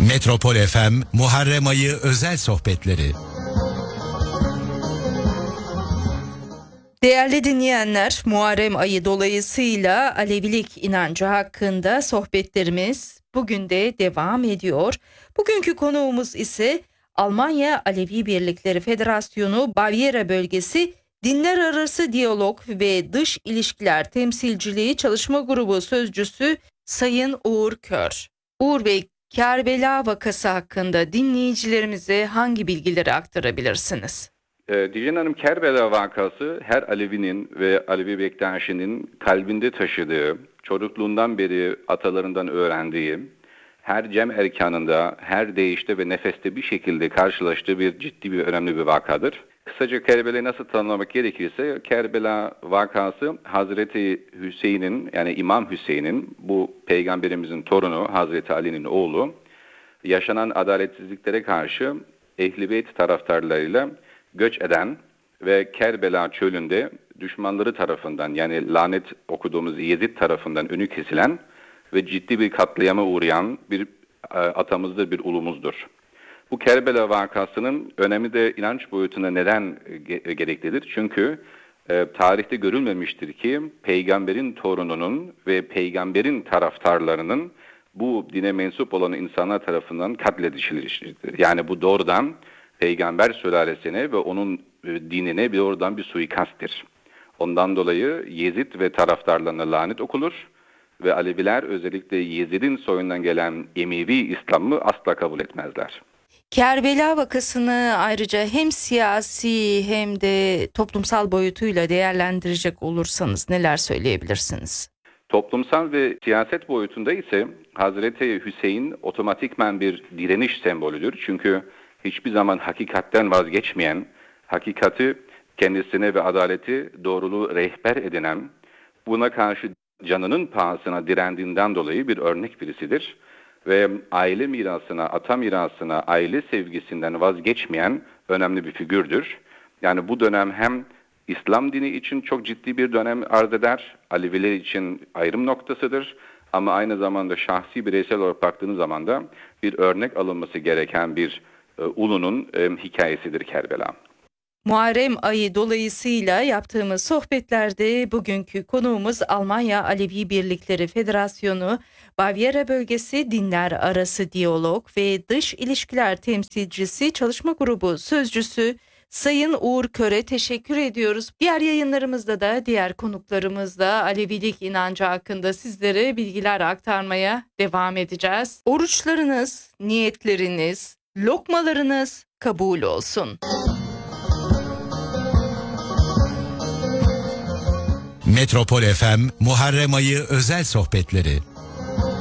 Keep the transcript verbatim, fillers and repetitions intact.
Metropol F M Muharrem Ayı özel sohbetleri. Değerli dinleyenler, Muharrem Ayı dolayısıyla Alevilik inancı hakkında sohbetlerimiz bugün de devam ediyor. Bugünkü konuğumuz ise Almanya Alevi Birlikleri Federasyonu Bavyera Bölgesi Dinler Arası Diyalog ve Dış İlişkiler Temsilciliği Çalışma Grubu Sözcüsü Sayın Uğur Kör. Uğur Bey, Kerbela vakası hakkında dinleyicilerimize hangi bilgileri aktarabilirsiniz? Dijen Hanım, Kerbela vakası her Alevinin ve Alevi Bektaşi'nin kalbinde taşıdığı, çocukluğundan beri atalarından öğrendiği, her cem erkanında, her değişte ve nefeste bir şekilde karşılaştığı bir ciddi bir önemli bir vakadır. Kısaca Kerbela'yı nasıl tanımlamak gerekirse, Kerbela vakası Hazreti Hüseyin'in, yani İmam Hüseyin'in, bu peygamberimizin torunu Hazreti Ali'nin oğlu, yaşanan adaletsizliklere karşı Ehl-i Beyt taraftarlarıyla göç eden ve Kerbela çölünde düşmanları tarafından, yani lanet okuduğumuz Yezid tarafından önü kesilen ve ciddi bir katliama uğrayan bir atamızdır, bir ulumuzdur. Bu Kerbela vakasının önemi de inanç boyutuna neden gereklidir? Çünkü e, tarihte görülmemiştir ki peygamberin torununun ve peygamberin taraftarlarının bu dine mensup olan insanlar tarafından katledilişidir. Yani bu doğrudan peygamber sülalesine ve onun dinine bir oradan bir suikasttir. Ondan dolayı Yezid ve taraftarlarına lanet okulur ve Aleviler özellikle Yezid'in soyundan gelen Emevi İslam'ı asla kabul etmezler. Kerbela vakasını ayrıca hem siyasi hem de toplumsal boyutuyla değerlendirecek olursanız neler söyleyebilirsiniz? Toplumsal ve siyaset boyutunda ise Hazreti Hüseyin otomatikman bir direniş sembolüdür. Çünkü hiçbir zaman hakikatten vazgeçmeyen, hakikati kendisine ve adaleti doğruluğu rehber edinen, buna karşı canının pahasına direndiğinden dolayı bir örnek birisidir. Ve aile mirasına, ata mirasına, aile sevgisinden vazgeçmeyen önemli bir figürdür. Yani bu dönem hem İslam dini için çok ciddi bir dönem arz eder, Aleviler için ayrım noktasıdır. Ama aynı zamanda şahsi bireysel olarak baktığınız zaman da bir örnek alınması gereken bir e, ulunun e, hikayesidir Kerbela. Muharrem ayı dolayısıyla yaptığımız sohbetlerde bugünkü konuğumuz Almanya Alevi Birlikleri Federasyonu Bavyera Bölgesi Dinler Arası Diyalog ve Dış İlişkiler Temsilcisi Çalışma Grubu Sözcüsü Sayın Uğur Kör'e teşekkür ediyoruz. Diğer yayınlarımızda da diğer konuklarımızla Alevilik inancı hakkında sizlere bilgiler aktarmaya devam edeceğiz. Oruçlarınız, niyetleriniz, lokmalarınız kabul olsun. Metropol F M Muharrem Ayı özel sohbetleri.